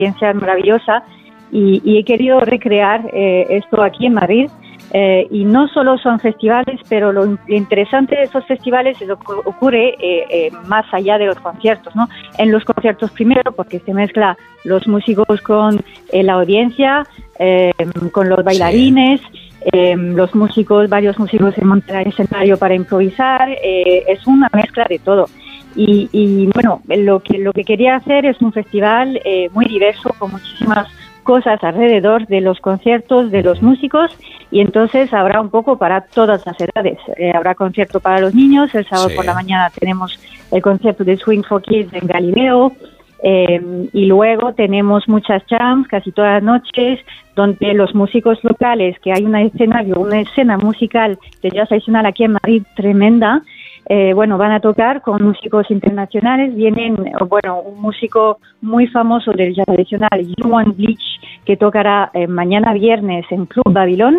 experiencia maravillosa y he querido recrear esto aquí en Madrid. Y no solo son festivales, pero lo interesante de esos festivales es lo que ocurre más allá de los conciertos, ¿no? En los conciertos primero, porque se mezcla los músicos con la audiencia, con los bailarines, varios músicos se montan al escenario para improvisar, es una mezcla de todo. Y bueno, lo que quería hacer es un festival muy diverso, con muchísimas cosas alrededor de los conciertos de los músicos, y entonces habrá un poco para todas las edades. Habrá concierto para los niños, el sábado por la mañana tenemos el concierto de Swing for Kids en Galileo, y luego tenemos muchas jams casi todas las noches, donde los músicos locales, que hay una escena musical de jazz tradicional aquí en Madrid tremenda, van a tocar con músicos internacionales. Vienen, un músico muy famoso del jazz tradicional, Joan Bleach, que tocará mañana viernes en Club Babilón,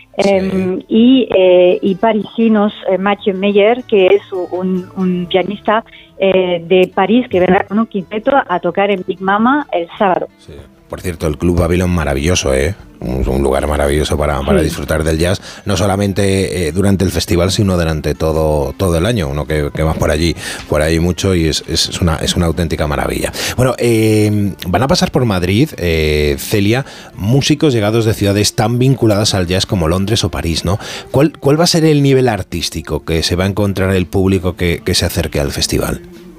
y parisinos, Mathieu Meyer, que es un pianista de París, que vendrá con un quinteto a tocar en Big Mama el sábado. Sí. Por cierto, el Club Babilón maravilloso, un lugar maravilloso para disfrutar del jazz, no solamente durante el festival, sino durante todo el año. Uno que va por allí mucho, y es una auténtica maravilla. Bueno, van a pasar por Madrid, Celia, músicos llegados de ciudades tan vinculadas al jazz como Londres o París, ¿no? ¿Cuál va a ser el nivel artístico que se va a encontrar el público que se acerque al festival?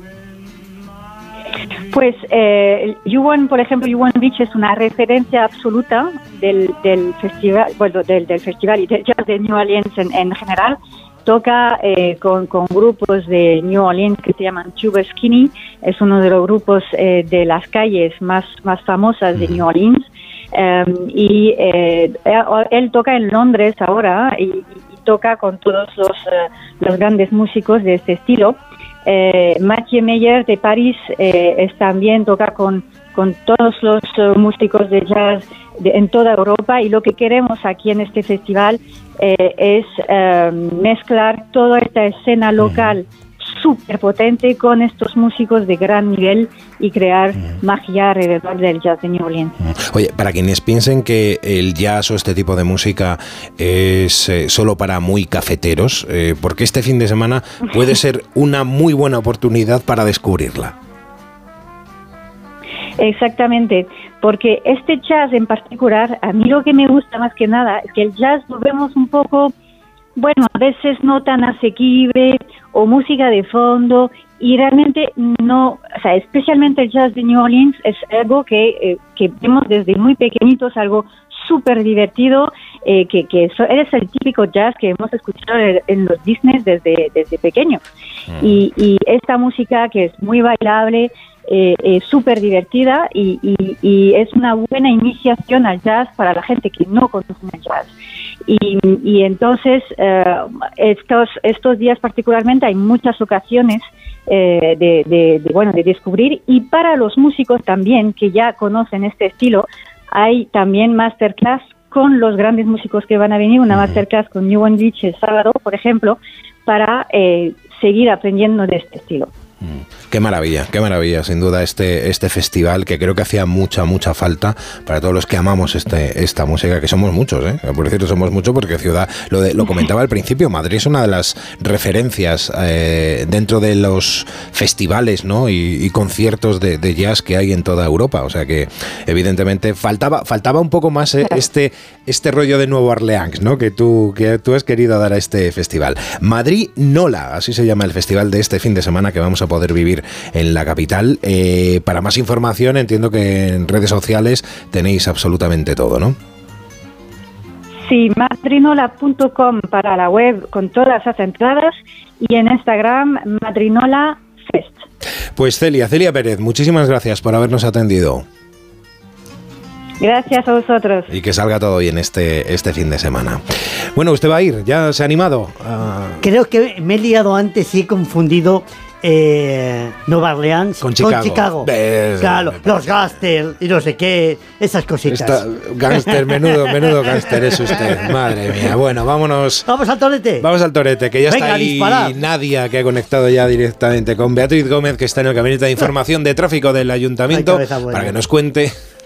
Pues Joan Beach es una referencia absoluta del festival, del festival y del jazz de New Orleans en general. Toca con grupos de New Orleans que se llaman Tuba Skinny, es uno de los grupos de las calles más famosas de New Orleans, y él toca en Londres ahora y toca con todos los grandes músicos de este estilo. Mathieu Meyer de París también toca con todos los músicos de jazz en toda Europa, y lo que queremos aquí en este festival es mezclar toda esta escena local súper potente con estos músicos de gran nivel y crear magia alrededor del jazz de New Orleans. Oye, para quienes piensen que el jazz o este tipo de música es solo para muy cafeteros, porque este fin de semana puede ser una muy buena oportunidad para descubrirla. Exactamente, porque este jazz en particular, a mí lo que me gusta más que nada es que el jazz lo vemos un poco, a veces no tan asequible, o música de fondo, y realmente no, especialmente el jazz de New Orleans es algo que vemos desde muy pequeñitos, algo súper divertido, que es el típico jazz que hemos escuchado en los Disney desde pequeños. Y esta música que es muy bailable, súper divertida, y es una buena iniciación al jazz para la gente que no conoce el jazz. Y entonces estos días particularmente hay muchas ocasiones de descubrir, y para los músicos también que ya conocen este estilo hay también masterclass con los grandes músicos que van a venir, una masterclass con Joan Beach el sábado, por ejemplo, para seguir aprendiendo de este estilo. Qué maravilla, sin duda este festival, que creo que hacía mucha falta para todos los que amamos esta música, que somos muchos, por cierto somos muchos, porque ciudad, lo comentaba al principio, Madrid es una de las referencias dentro de los festivales, ¿no? y conciertos de jazz que hay en toda Europa, o sea que evidentemente faltaba un poco más este rollo de Nueva Orleans, ¿no? que tú has querido dar a este festival. Madrid Nola, así se llama el festival de este fin de semana, que vamos a poder vivir en la capital. Para más información, entiendo que en redes sociales tenéis absolutamente todo, ¿no? Sí, madrinola.com para la web con todas las entradas, y en Instagram Madrinola Fest. Pues Celia Pérez, muchísimas gracias por habernos atendido. Gracias a vosotros. Y que salga todo bien este fin de semana. Bueno, ¿usted va a ir? ¿Ya se ha animado? Creo que me he liado antes y he confundido Nueva Orleans con Chicago. Claro, los gángster y no sé qué, esas cositas. Gángster, menudo gángster es usted. Madre mía. Bueno, vámonos. Vamos al torete. Vamos al torete, que ya Venga, está ahí disparar. Nadia, que ha conectado ya directamente con Beatriz Gómez, que está en el gabinete de información de tráfico del ayuntamiento, para que nos cuente